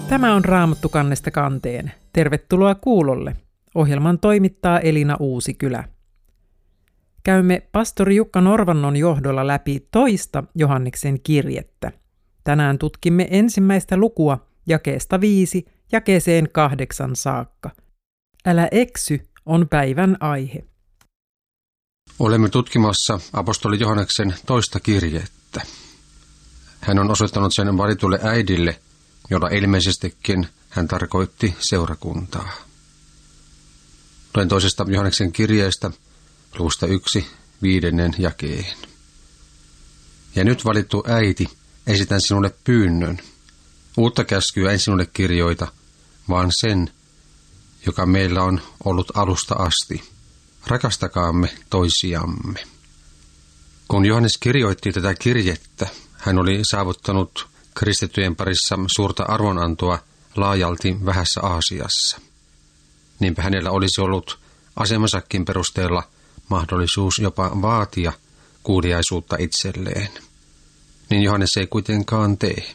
Tämä on Raamattu kannesta kanteen. Tervetuloa kuulolle. Ohjelman toimittaa Elina Uusikylä. Käymme pastori Jukka Norvannon johdolla läpi toista Johanneksen kirjettä. Tänään tutkimme ensimmäistä lukua jakeesta 5 jakeeseen 8 saakka. Älä eksy on päivän aihe. Olemme tutkimassa apostoli Johanneksen toista kirjettä. Hän on osoittanut sen valitulle äidille, jolla ilmeisestikin hän tarkoitti seurakuntaa. Luen toisesta Johanneksen kirjeestä, luvusta 1, 5. jakeen. Ja nyt valittu äiti, esitän sinulle pyynnön. Uutta käskyä en sinulle kirjoita, vaan sen, joka meillä on ollut alusta asti. Rakastakaamme toisiamme. Kun Johannes kirjoitti tätä kirjettä, hän oli saavuttanut kristittyjen parissa suurta arvonantoa laajalti Vähässä Aasiassa. Niinpä hänellä olisi ollut asemansakin perusteella mahdollisuus jopa vaatia kuuliaisuutta itselleen. Niin Johannes ei kuitenkaan tee.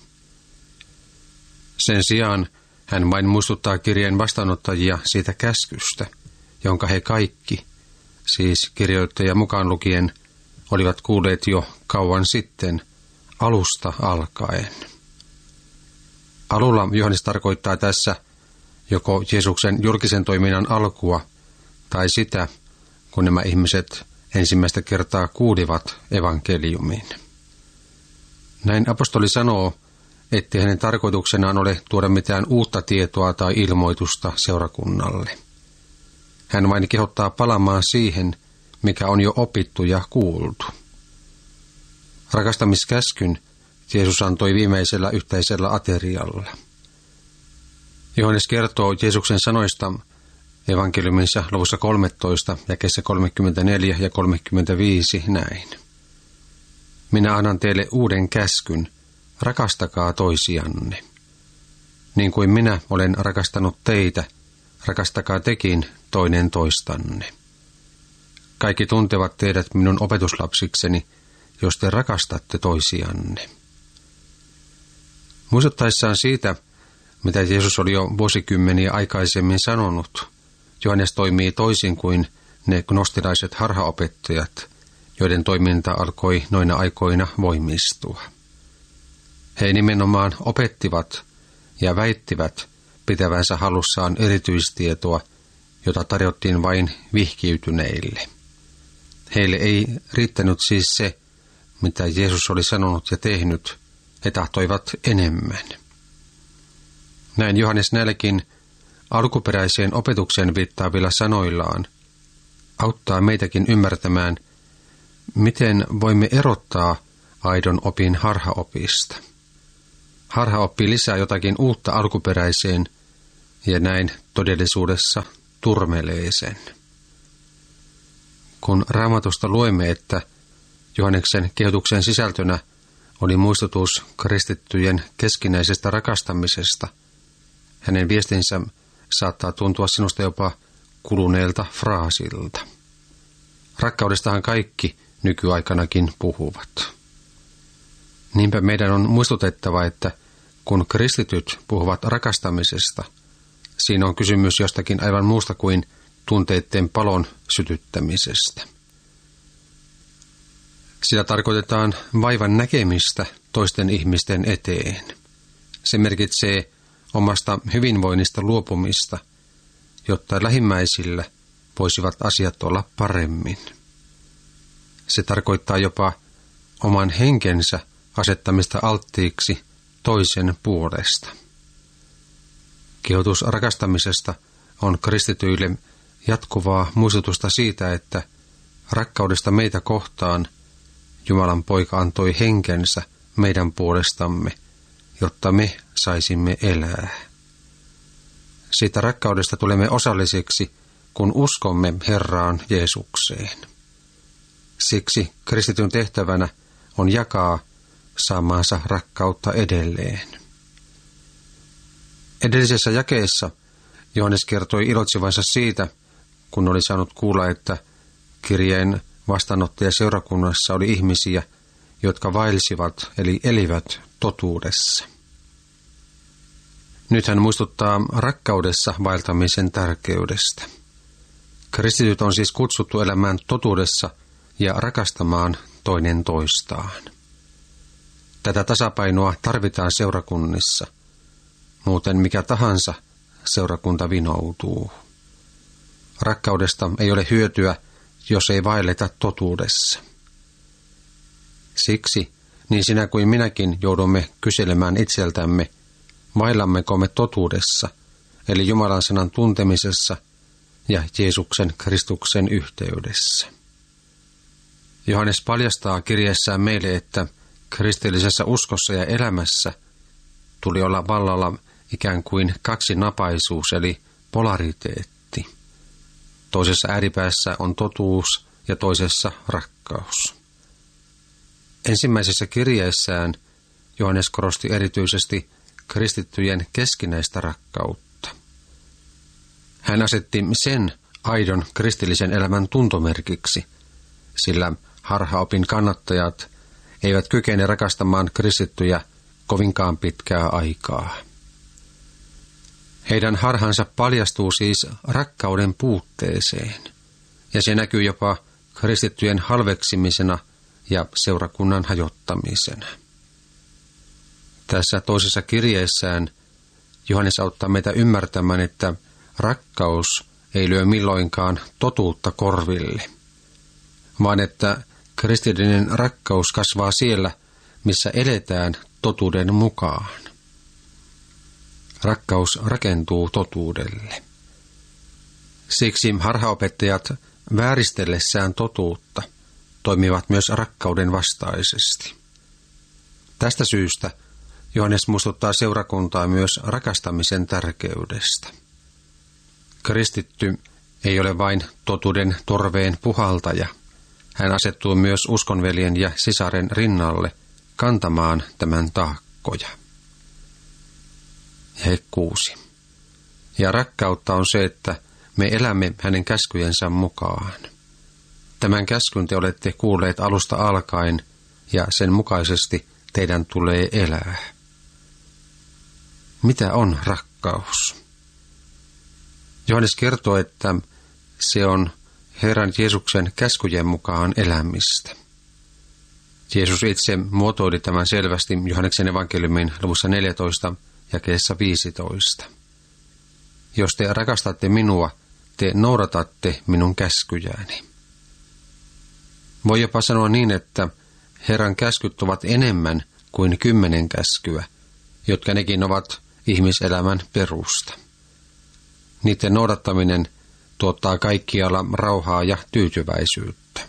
Sen sijaan hän vain muistuttaa kirjeen vastaanottajia siitä käskystä, jonka he kaikki, siis kirjoittaja mukaan lukien, olivat kuulleet jo kauan sitten alusta alkaen. Alulla Johannes tarkoittaa tässä joko Jeesuksen julkisen toiminnan alkua tai sitä, kun nämä ihmiset ensimmäistä kertaa kuulivat evankeliumin. Näin apostoli sanoo, ettei hänen tarkoituksenaan ole tuoda mitään uutta tietoa tai ilmoitusta seurakunnalle. Hän vain kehottaa palaamaan siihen, mikä on jo opittu ja kuultu. Rakastamiskäskyn Jeesus antoi viimeisellä yhteisellä aterialla. Johannes kertoo Jeesuksen sanoista evankeliuminsa luvussa 13, jakeessa 34 ja 35 näin. Minä annan teille uuden käskyn, rakastakaa toisianne. Niin kuin minä olen rakastanut teitä, rakastakaa tekin toinen toistanne. Kaikki tuntevat teidät minun opetuslapsikseni, jos te rakastatte toisianne. Muistuttaessaan siitä, mitä Jeesus oli jo vuosikymmeniä aikaisemmin sanonut, Johannes toimii toisin kuin ne gnostilaiset harhaopettajat, joiden toiminta alkoi noina aikoina voimistua. He nimenomaan opettivat ja väittivät pitävänsä hallussaan erityistietoa, jota tarjottiin vain vihkiytyneille. Heille ei riittänyt siis se, mitä Jeesus oli sanonut ja tehnyt, he tahtoivat enemmän. Näin Johannes näilläkin alkuperäiseen opetukseen viittaavilla sanoillaan auttaa meitäkin ymmärtämään, miten voimme erottaa aidon opin harhaopista. Harhaoppi lisää jotakin uutta alkuperäiseen ja näin todellisuudessa turmelee sen. Kun Raamatusta luemme, että Johanneksen kehotuksen sisältönä oli muistutus kristittyjen keskinäisestä rakastamisesta, hänen viestinsä saattaa tuntua sinusta jopa kuluneelta fraasilta. Rakkaudestahan kaikki nykyaikanakin puhuvat. Niinpä meidän on muistutettava, että kun kristityt puhuvat rakastamisesta, siinä on kysymys jostakin aivan muusta kuin tunteiden palon sytyttämisestä. Sillä tarkoitetaan vaivan näkemistä toisten ihmisten eteen. Se merkitsee omasta hyvinvoinnista luopumista, jotta lähimmäisillä voisivat asiat olla paremmin. Se tarkoittaa jopa oman henkensä asettamista alttiiksi toisen puolesta. Kehotus rakastamisesta on kristityille jatkuvaa muistutusta siitä, että rakkaudesta meitä kohtaan Jumalan poika antoi henkensä meidän puolestamme, jotta me saisimme elää. Siitä rakkaudesta tulemme osallisiksi, kun uskomme Herraan Jeesukseen. Siksi kristityn tehtävänä on jakaa saamaansa rakkautta edelleen. Edellisessä jakeessa Johannes kertoi iloitsevansa siitä, kun oli saanut kuulla, että kirjeen vastaanottajaseurakunnassa oli ihmisiä, jotka vaelsivat eli elivät totuudessa. Nyt hän muistuttaa rakkaudessa vaeltamisen tärkeydestä. Kristityt on siis kutsuttu elämään totuudessa ja rakastamaan toinen toistaan. Tätä tasapainoa tarvitaan seurakunnissa. Muuten mikä tahansa seurakunta vinoutuu. Rakkaudesta ei ole hyötyä, jos ei vaelleta totuudessa. Siksi niin sinä kuin minäkin joudumme kyselemään itseltämme, vaellammeko me totuudessa, eli Jumalan sanan tuntemisessa ja Jeesuksen Kristuksen yhteydessä. Johannes paljastaa kirjeessään meille, että kristillisessä uskossa ja elämässä tuli olla vallalla ikään kuin kaksinapaisuus, eli polariteetti. Toisessa ääripäässä on totuus ja toisessa rakkaus. Ensimmäisessä kirjeessään Johannes korosti erityisesti kristittyjen keskinäistä rakkautta. Hän asetti sen aidon kristillisen elämän tuntomerkiksi, sillä harhaopin kannattajat eivät kykene rakastamaan kristittyjä kovinkaan pitkää aikaa. Heidän harhansa paljastuu siis rakkauden puutteeseen, ja se näkyy jopa kristittyjen halveksimisena ja seurakunnan hajottamisena. Tässä toisessa kirjeessään Johannes auttaa meitä ymmärtämään, että rakkaus ei lyö milloinkaan totuutta korville, vaan että kristillinen rakkaus kasvaa siellä, missä eletään totuuden mukaan. Rakkaus rakentuu totuudelle. Siksi harhaopettajat vääristellessään totuutta toimivat myös rakkauden vastaisesti. Tästä syystä Johannes muistuttaa seurakuntaa myös rakastamisen tärkeydestä. Kristitty ei ole vain totuuden torveen puhaltaja. Hän asettuu myös uskonveljen ja sisaren rinnalle kantamaan tämän taakkoja. Ja 6. Ja rakkautta on se, että me elämme hänen käskyjensä mukaan. Tämän käskyn te olette kuulleet alusta alkaen, ja sen mukaisesti teidän tulee elää. Mitä on rakkaus? Johannes kertoo, että se on Herran Jeesuksen käskyjen mukaan elämistä. Jeesus itse muotoili tämän selvästi Johanneksen evankeliumin luvussa 14 jakeessa 15. Jos te rakastatte minua, te noudatatte minun käskyjääni. Voi jopa sanoa niin, että Herran käskyt ovat enemmän kuin 10 käskyä, jotka nekin ovat ihmiselämän perusta. Niiden noudattaminen tuottaa kaikkialla rauhaa ja tyytyväisyyttä.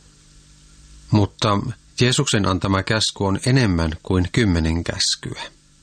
Mutta Jeesuksen antama käsky on enemmän kuin 10 käskyä.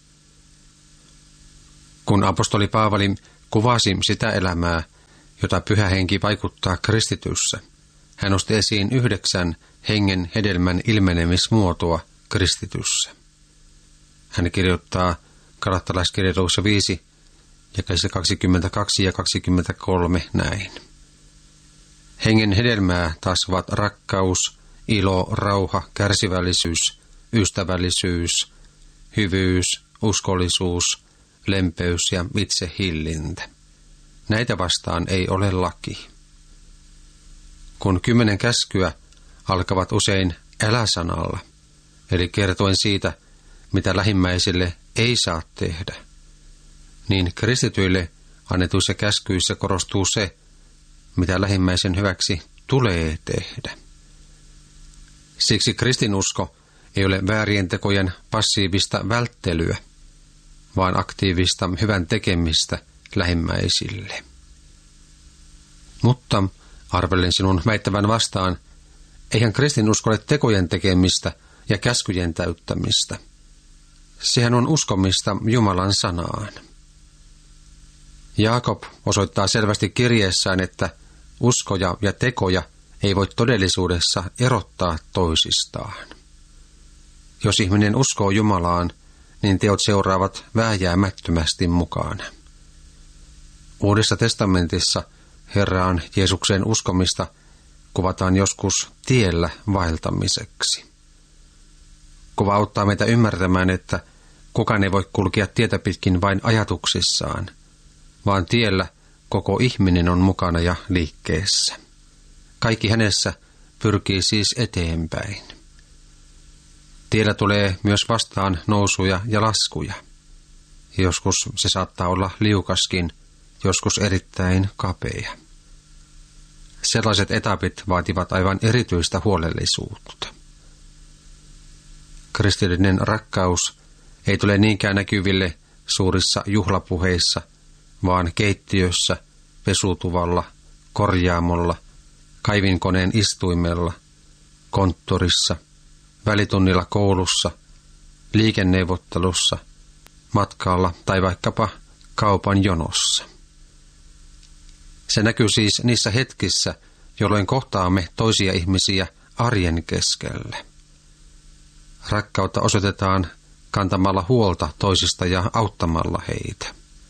Kun apostoli Paavali kuvasi sitä elämää, jota Pyhä Henki vaikuttaa kristityssä, hän nosti esiin 9 hengen hedelmän ilmenemismuotoa kristityssä. Hän kirjoittaa Galattalaiskirjeessä 5, jakeissa 22 ja 23 näin. Hengen hedelmää taas ovat rakkaus, ilo, rauha, kärsivällisyys, ystävällisyys, hyvyys, uskollisuus, lempeys ja itsehillintä. Näitä vastaan ei ole laki. Kun 10 käskyä alkavat usein älä-sanalla, eli kertoen siitä, mitä lähimmäisille ei saa tehdä, niin kristityille annetuissa käskyissä korostuu se, mitä lähimmäisen hyväksi tulee tehdä. Siksi kristinusko ei ole väärien tekojen passiivista välttelyä, vaan aktiivista hyvän tekemistä lähimmäisille. Mutta arvelen sinun väittävän vastaan, eihän kristinusko ole tekojen tekemistä ja käskyjen täyttämistä. Sehän on uskomista Jumalan sanaan. Jaakob osoittaa selvästi kirjeessään, että uskoja ja tekoja ei voi todellisuudessa erottaa toisistaan. Jos ihminen uskoo Jumalaan, niin teot seuraavat vääjäämättömästi mukana. Uudessa testamentissa Herraan Jeesuksen uskomista kuvataan joskus tiellä vaeltamiseksi. Kuva auttaa meitä ymmärtämään, että kukaan ei voi kulkea tietä pitkin vain ajatuksissaan, vaan tiellä koko ihminen on mukana ja liikkeessä. Kaikki hänessä pyrkii siis eteenpäin. Tiellä tulee myös vastaan nousuja ja laskuja. Joskus se saattaa olla liukaskin, joskus erittäin kapea. Sellaiset etapit vaativat aivan erityistä huolellisuutta. Kristillinen rakkaus ei tule niinkään näkyville suurissa juhlapuheissa, vaan keittiössä, pesutuvalla, korjaamolla, kaivinkoneen istuimella, konttorissa, välitunnilla koulussa, liikenneuvottelussa, matkalla tai vaikkapa kaupan jonossa. Se näkyy siis niissä hetkissä, jolloin kohtaamme toisia ihmisiä arjen keskellä. Rakkautta osoitetaan kantamalla huolta toisista ja auttamalla heitä.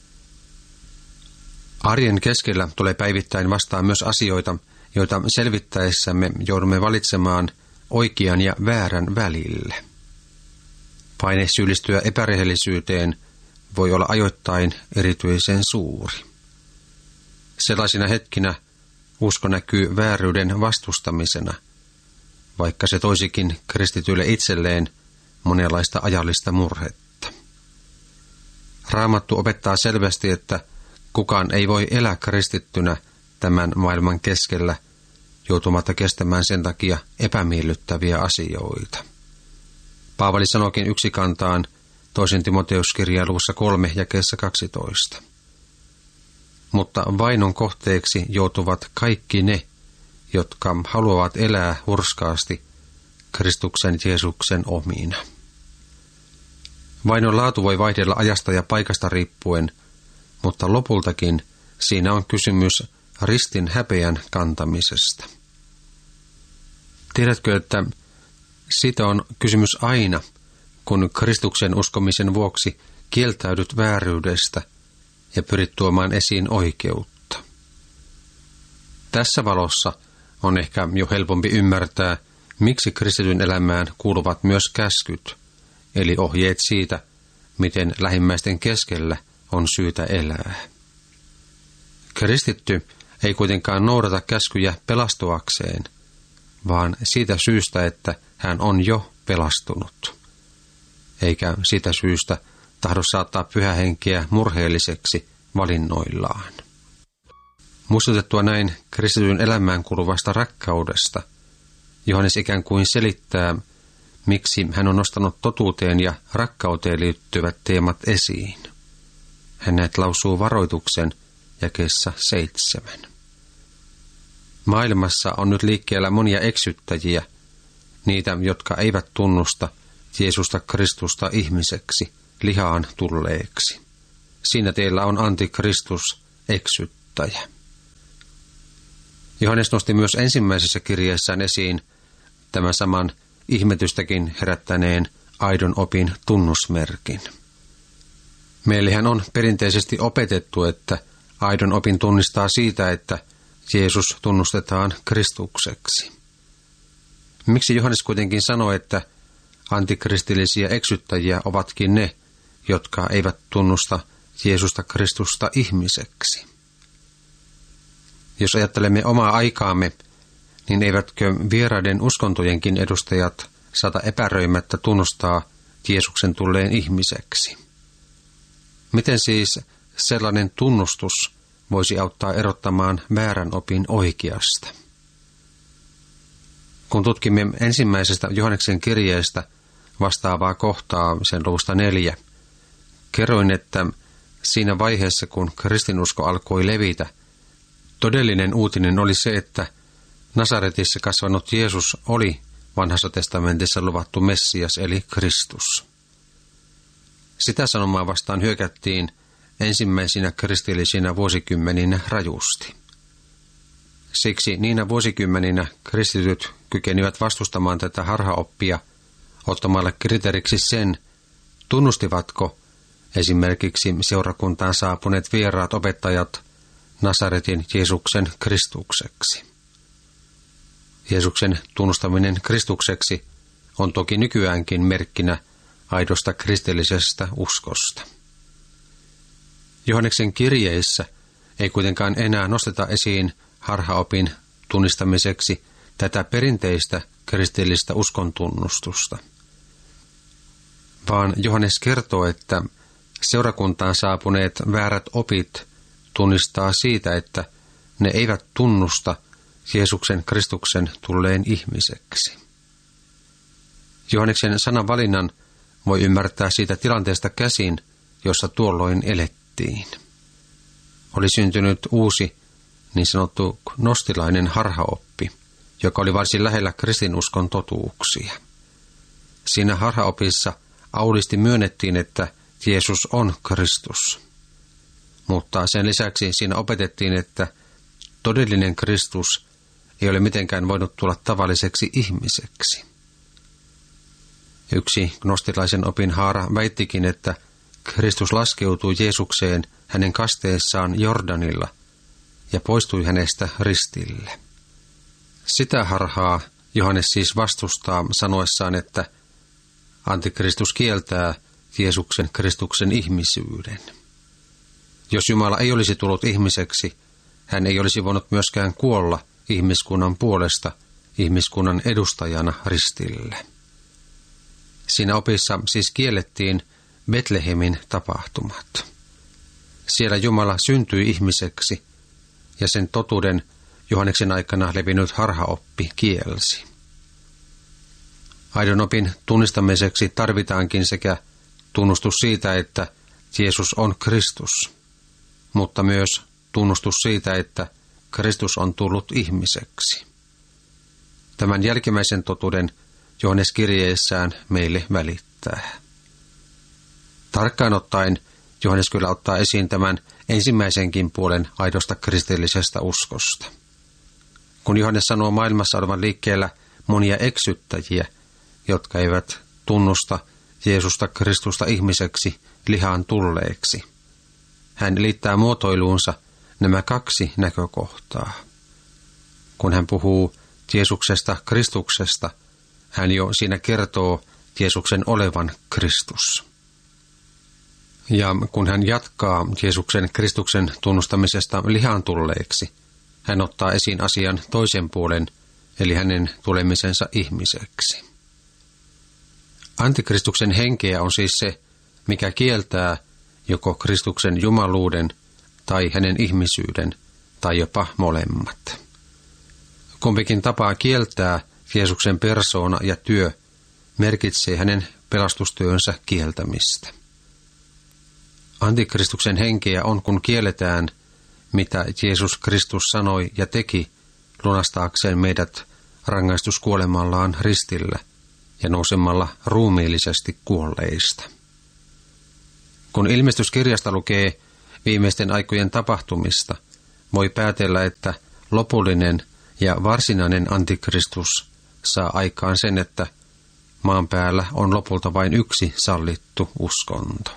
Arjen keskellä tulee päivittäin vastaan myös asioita, joita selvittäessämme joudumme valitsemaan oikean ja väärän välille. Paine syyllistyä epärehellisyyteen voi olla ajoittain erityisen suuri. Sellaisina hetkinä usko näkyy vääryyden vastustamisena, vaikka se toisikin kristityille itselleen monenlaista ajallista murhetta. Raamattu opettaa selvästi, että kukaan ei voi elää kristittynä tämän maailman keskellä joutumatta kestämään sen takia epämiellyttäviä asioita. Paavali sanoikin yksikantaan 2. Timoteuskirjan luvussa 3 jakeessa 12. Mutta vainon kohteeksi joutuvat kaikki ne, jotka haluavat elää hurskaasti Kristuksen Jeesuksen omina. Vainon laatu voi vaihdella ajasta ja paikasta riippuen, mutta lopultakin siinä on kysymys ristin häpeän kantamisesta. Tiedätkö, että siitä on kysymys aina, kun Kristuksen uskomisen vuoksi kieltäydyt vääryydestä ja pyrit tuomaan esiin oikeutta. Tässä valossa on ehkä jo helpompi ymmärtää, miksi kristityn elämään kuuluvat myös käskyt, eli ohjeet siitä, miten lähimmäisten keskellä on syytä elää. Kristitty ei kuitenkaan noudata käskyjä pelastuakseen, vaan siitä syystä, että hän on jo pelastunut, eikä siitä syystä tahdo saattaa pyhähenkeä murheelliseksi valinnoillaan. Muistutettua näin kristityn elämään kuuluvasta rakkaudesta, Johannes ikään kuin selittää, miksi hän on nostanut totuuteen ja rakkauteen liittyvät teemat esiin. Hän näet lausuu varoituksen jakeessa 7. Maailmassa on nyt liikkeellä monia eksyttäjiä, niitä, jotka eivät tunnusta Jeesusta Kristusta ihmiseksi, lihaan tulleeksi. Siinä teillä on antikristus, eksyttäjä. Johannes nosti myös ensimmäisessä kirjeessään esiin tämän saman ihmetystäkin herättäneen aidon opin tunnusmerkin. Meillähän on perinteisesti opetettu, että aidon opin tunnistaa siitä, että Jeesus tunnustetaan Kristukseksi. Miksi Johannes kuitenkin sanoi, että antikristillisiä eksyttäjiä ovatkin ne, jotka eivät tunnusta Jeesusta Kristusta ihmiseksi? Jos ajattelemme omaa aikaamme, niin eivätkö vieraiden uskontojenkin edustajat saata epäröimättä tunnustaa Jeesuksen tulleen ihmiseksi? Miten siis sellainen tunnustus voisi auttaa erottamaan väärän opin oikeasta? Kun tutkimme ensimmäisestä Johanneksen kirjeestä vastaavaa kohtaa sen luvusta 4, kerroin, että siinä vaiheessa, kun kristinusko alkoi levitä, todellinen uutinen oli se, että Nasaretissa kasvanut Jeesus oli Vanhassa testamentissa luvattu Messias eli Kristus. Sitä sanomaa vastaan hyökättiin ensimmäisinä kristillisinä vuosikymmeninä rajusti. Siksi niinä vuosikymmeninä kristityt kykenivät vastustamaan tätä harhaoppia ottamalla kriteeriksi sen, tunnustivatko esimerkiksi seurakuntaan saapuneet vieraat opettajat Nasaretin Jeesuksen Kristukseksi. Jeesuksen tunnustaminen Kristukseksi on toki nykyäänkin merkkinä aidosta kristillisestä uskosta. Johanneksen kirjeissä ei kuitenkaan enää nosteta esiin harhaopin tunnistamiseksi tätä perinteistä kristillistä uskontunnustusta, vaan Johannes kertoo, että seurakuntaan saapuneet väärät opit tunnistaa siitä, että ne eivät tunnusta Jeesuksen Kristuksen tulleen ihmiseksi. Johanneksen sananvalinnan voi ymmärtää siitä tilanteesta käsin, jossa tuolloin elettiin. Oli syntynyt uusi niin sanottu gnostilainen harhaoppi, joka oli varsin lähellä kristinuskon totuuksia. Siinä harhaopissa aulisti myönnettiin, että Jeesus on Kristus. Mutta sen lisäksi siinä opetettiin, että todellinen Kristus ei ole mitenkään voinut tulla tavalliseksi ihmiseksi. Yksi gnostilaisen opin haara väittikin, että Kristus laskeutui Jeesukseen hänen kasteessaan Jordanilla ja poistui hänestä ristille. Sitä harhaa Johannes siis vastustaa sanoessaan, että antikristus kieltää Jeesuksen Kristuksen ihmisyyden. Jos Jumala ei olisi tullut ihmiseksi, hän ei olisi voinut myöskään kuolla ihmiskunnan puolesta ihmiskunnan edustajana ristille. Siinä opissa siis kiellettiin Betlehemin tapahtumat. Siellä Jumala syntyi ihmiseksi ja sen totuuden Johanneksen aikana levinnyt harhaoppi kielsi. Aidon opin tunnistamiseksi tarvitaankin sekä tunnustus siitä, että Jeesus on Kristus, mutta myös tunnustus siitä, että Kristus on tullut ihmiseksi. Tämän jälkimmäisen totuuden Johannes kirjeessään meille välittää. Tarkkaan ottaen Johannes kyllä ottaa esiin tämän ensimmäisenkin puolen aidosta kristillisestä uskosta. Kun Johannes sanoo maailmassa olevan liikkeellä monia eksyttäjiä, jotka eivät tunnusta Jeesusta Kristusta ihmiseksi lihaan tulleeksi, hän liittää muotoiluunsa nämä kaksi näkökohtaa. Kun hän puhuu Jeesuksesta Kristuksesta, hän jo siinä kertoo Jeesuksen olevan Kristus. Ja kun hän jatkaa Jeesuksen Kristuksen tunnustamisesta lihaan tulleeksi, hän ottaa esiin asian toisen puolen, eli hänen tulemisensa ihmiseksi. Antikristuksen henkeä on siis se, mikä kieltää joko Kristuksen jumaluuden tai hänen ihmisyyden, tai jopa molemmat. Kumpikin tapaa kieltää Jeesuksen persoona ja työ merkitsee hänen pelastustyönsä kieltämistä. Antikristuksen henkeä on, kun kielletään, mitä Jeesus Kristus sanoi ja teki lunastaakseen meidät rangaistuskuolemallaan ristillä ja nousemalla ruumiillisesti kuolleista. Kun ilmestyskirjasta lukee viimeisten aikojen tapahtumista, voi päätellä, että lopullinen ja varsinainen antikristus saa aikaan sen, että maan päällä on lopulta vain yksi sallittu uskonto.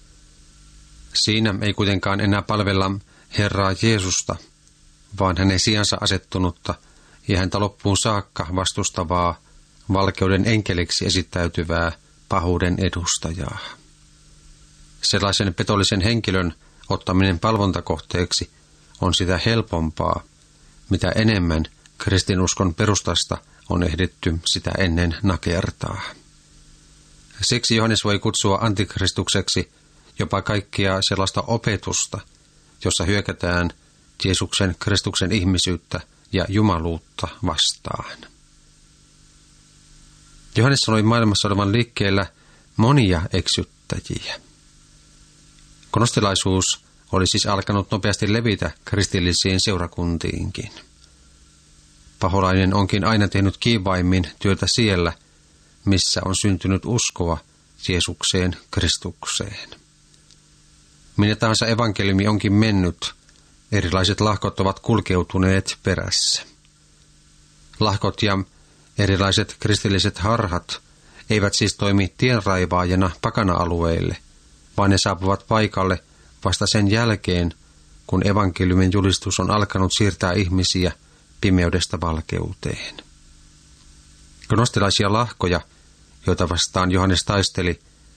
Siinä ei kuitenkaan enää palvella Herraa Jeesusta, vaan hänen sijansa asettunutta ja häntä loppuun saakka vastustavaa valkeuden enkeliksi esittäytyvää pahuuden edustajaa. Sellaisen petollisen henkilön ottaminen palvontakohteeksi on sitä helpompaa, mitä enemmän kristinuskon perustasta on ehditty sitä ennen nakertaa. Siksi Johannes voi kutsua antikristukseksi jopa kaikkia sellaista opetusta, jossa hyökätään Jeesuksen Kristuksen ihmisyyttä ja jumaluutta vastaan. Johannes sanoi maailmassa olevan liikkeellä monia eksyttäjiä. Gnostilaisuus oli siis alkanut nopeasti levitä kristillisiin seurakuntiinkin. Paholainen onkin aina tehnyt kiivaimmin työtä siellä, missä on syntynyt uskoa Jeesukseen Kristukseen. Minne tahansa evankeliumi onkin mennyt, erilaiset lahkot ovat kulkeutuneet perässä. Lahkot ja erilaiset kristilliset harhat eivät siis toimi tienraivaajana pakana-alueille, vaan ne saapuvat paikalle vasta sen jälkeen, kun evankeliumin julistus on alkanut siirtää ihmisiä pimeydestä valkeuteen. Gnostilaisia lahkoja, joita vastaan Johannes taisteli,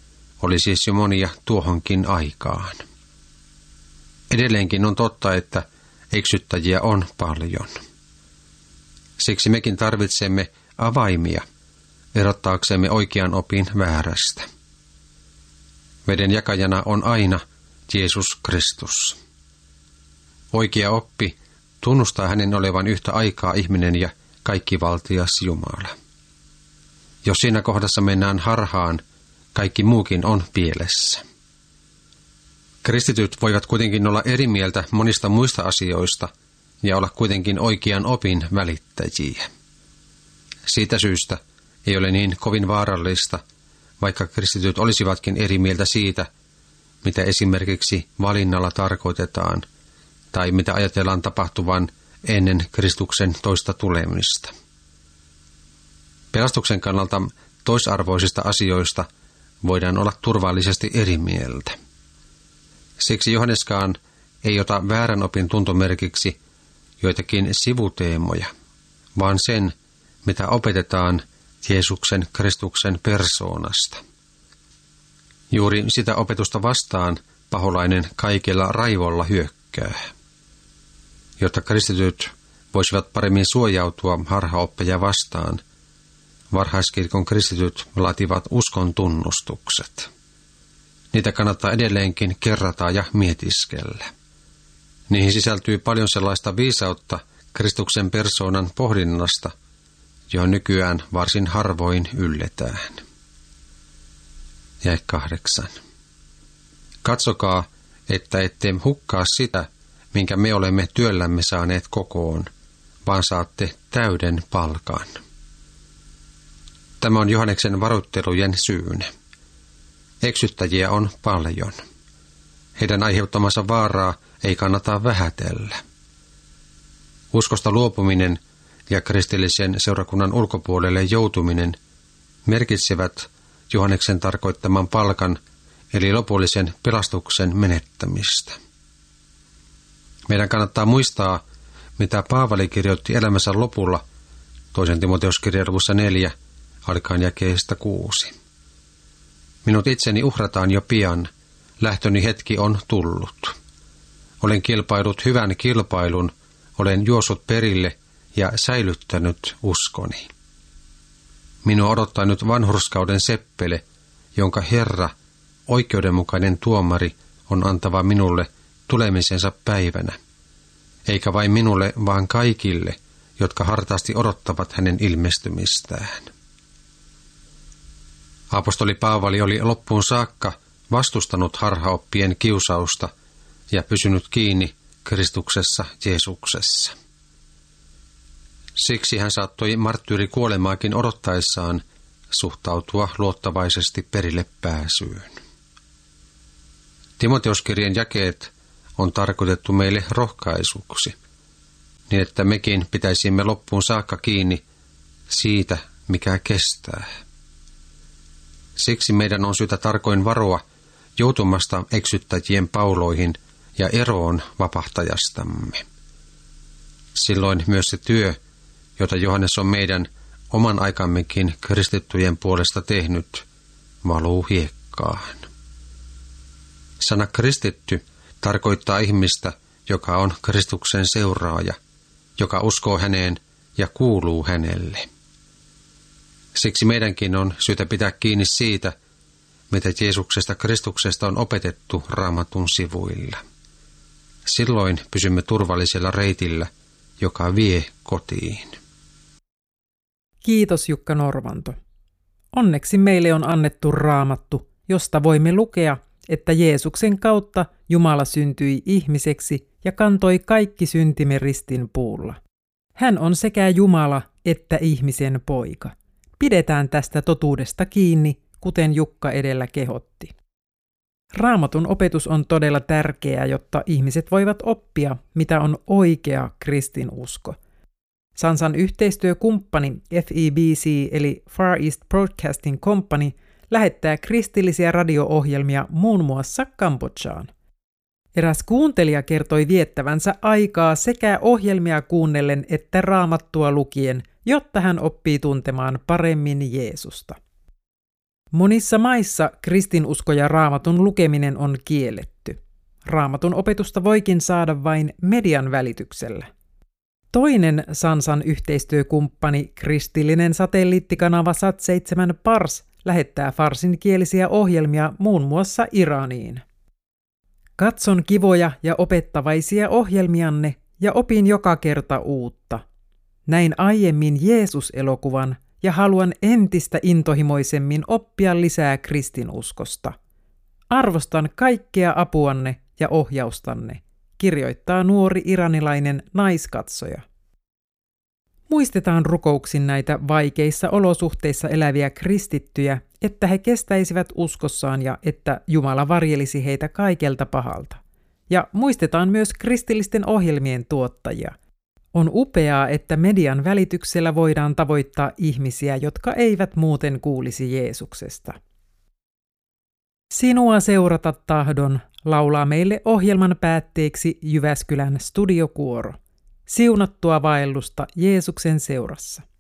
oli siis jo monia tuohonkin aikaan. Edelleenkin on totta, että eksyttäjiä on paljon. Siksi mekin tarvitsemme avaimia erottaaksemme oikean opin väärästä. Veden jakajana on aina Jeesus Kristus. Oikea oppi tunnustaa hänen olevan yhtä aikaa ihminen ja kaikkivaltias Jumala. Jos siinä kohdassa mennään harhaan, kaikki muukin on pielessä. Kristityt voivat kuitenkin olla eri mieltä monista muista asioista ja olla kuitenkin oikean opin välittäjiä. Siitä syystä ei ole niin kovin vaarallista, vaikka kristityt olisivatkin eri mieltä siitä, mitä esimerkiksi valinnalla tarkoitetaan tai mitä ajatellaan tapahtuvan ennen Kristuksen toista tulemista. Pelastuksen kannalta toisarvoisista asioista voidaan olla turvallisesti eri mieltä. Siksi Johanneskaan ei ota väärän opin tuntomerkiksi joitakin sivuteemoja, vaan sen, mitä opetetaan Jeesuksen Kristuksen persoonasta. Juuri sitä opetusta vastaan paholainen kaikella raivolla hyökkää. Jotta kristityt voisivat paremmin suojautua harhaoppeja vastaan, varhaiskirkon kristityt laativat uskon tunnustukset. Niitä kannattaa edelleenkin kerrata ja mietiskellä. Niihin sisältyy paljon sellaista viisautta Kristuksen persoonan pohdinnasta, johon nykyään varsin harvoin ylletään. Jae 8. Katsokaa, että ette hukkaa sitä, minkä me olemme työllämme saaneet kokoon, vaan saatte täyden palkan. Tämä on Johanneksen varoittelujen syynä. Eksyttäjiä on paljon. Heidän aiheuttamansa vaaraa ei kannata vähätellä. Uskosta luopuminen ja kristillisen seurakunnan ulkopuolelle joutuminen merkitsevät Johanneksen tarkoittaman palkan, eli lopullisen pelastuksen menettämistä. Meidän kannattaa muistaa, mitä Paavali kirjoitti elämänsä lopulla 2. Timoteuskirjan luvussa 4, alkaen jakeesta 6. Minut itseni uhrataan jo pian, lähtöni hetki on tullut. Olen kilpailut hyvän kilpailun, olen juossut perille ja säilyttänyt uskoni. Minua odottaa nyt vanhurskauden seppele, jonka Herra, oikeudenmukainen tuomari, on antava minulle tulemisensa päivänä. Eikä vain minulle, vaan kaikille, jotka hartaasti odottavat hänen ilmestymistään. Apostoli Paavali oli loppuun saakka vastustanut harhaoppien kiusausta ja pysynyt kiinni Kristuksessa Jeesuksessa. Siksi hän saattoi marttyyrikuolemaakin odottaessaan suhtautua luottavaisesti perille pääsyyn. Timoteuskirjan jakeet on tarkoitettu meille rohkaisuksi, niin että mekin pitäisimme loppuun saakka kiinni siitä, mikä kestää. Siksi meidän on syytä tarkoin varoa joutumasta eksyttäjien pauloihin ja eroon vapahtajastamme. Silloin myös se työ, jota Johannes on meidän oman aikammekin kristittyjen puolesta tehnyt, valuu hiekkaan. Sana kristitty tarkoittaa ihmistä, joka on Kristuksen seuraaja, joka uskoo häneen ja kuuluu hänelle. Siksi meidänkin on syytä pitää kiinni siitä, mitä Jeesuksesta Kristuksesta on opetettu Raamatun sivuilla. Silloin pysymme turvallisella reitillä, joka vie kotiin. Kiitos Jukka Norvanto. Onneksi meille on annettu Raamattu, josta voimme lukea, että Jeesuksen kautta Jumala syntyi ihmiseksi ja kantoi kaikki syntimme ristin puulla. Hän on sekä Jumala että ihmisen poika. Pidetään tästä totuudesta kiinni, kuten Jukka edellä kehotti. Raamatun opetus on todella tärkeää, jotta ihmiset voivat oppia, mitä on oikea kristinusko. Sansan yhteistyökumppani FEBC eli Far East Broadcasting Company lähettää kristillisiä radio-ohjelmia muun muassa Kambodžaan. Eräs kuuntelija kertoi viettävänsä aikaa sekä ohjelmia kuunnellen että Raamattua lukien, jotta hän oppii tuntemaan paremmin Jeesusta. Monissa maissa kristinusko ja Raamatun lukeminen on kielletty. Raamatun opetusta voikin saada vain median välityksellä. Toinen Sansan yhteistyökumppani, kristillinen satelliittikanava Sat7 Pars, lähettää farsinkielisiä ohjelmia muun muassa Iraniin. Katson kivoja ja opettavaisia ohjelmianne ja opin joka kerta uutta. Näin aiemmin Jeesus-elokuvan ja haluan entistä intohimoisemmin oppia lisää kristinuskosta. Arvostan kaikkea apuanne ja ohjaustanne, kirjoittaa nuori iranilainen naiskatsoja. Muistetaan rukouksin näitä vaikeissa olosuhteissa eläviä kristittyjä, että he kestäisivät uskossaan ja että Jumala varjelisi heitä kaikelta pahalta. Ja muistetaan myös kristillisten ohjelmien tuottajia. On upeaa, että median välityksellä voidaan tavoittaa ihmisiä, jotka eivät muuten kuulisi Jeesuksesta. Sinua seurata tahdon, laulaa meille ohjelman päätteeksi Jyväskylän studiokuoro. Siunattua vaellusta Jeesuksen seurassa.